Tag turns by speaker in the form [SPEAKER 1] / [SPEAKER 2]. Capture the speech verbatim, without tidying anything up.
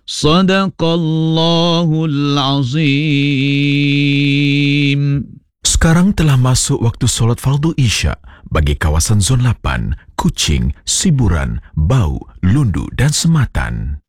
[SPEAKER 1] Sadaqallahul azim.
[SPEAKER 2] Sekarang telah masuk waktu solat fardu Isya bagi kawasan Zon lapan, Kuching, Siburan, Bau, Lundu dan Sematan.